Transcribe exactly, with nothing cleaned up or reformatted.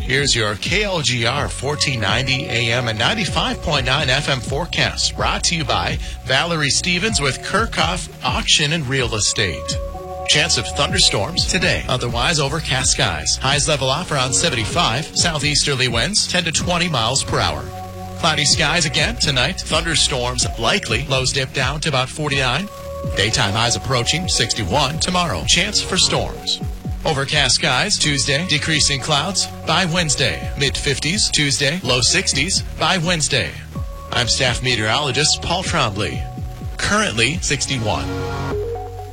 Here's your K L G R fourteen ninety A M and ninety-five point nine F M forecast, brought to you by Valerie Stevens with Kirchhoff Auction and Real Estate. Chance of thunderstorms today. Otherwise, overcast skies. Highs level off around seventy-five. Southeasterly winds ten to twenty miles per hour. Cloudy skies again tonight. Thunderstorms likely. Lows dip down to about forty-nine. Daytime highs approaching sixty-one. Tomorrow, chance for storms. Overcast skies Tuesday. Decreasing clouds by Wednesday. mid fifties Tuesday. Low sixties by Wednesday. I'm staff meteorologist Paul Trombley. Currently sixty-one.